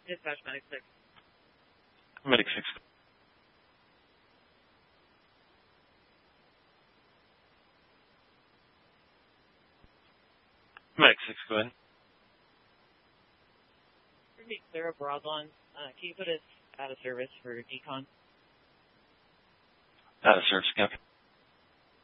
Dispatch Medic 6. Medic 6. Medic 6, go ahead. For me, clear up Broadlawn. Can you put us out of service for decon? Out of service, Captain.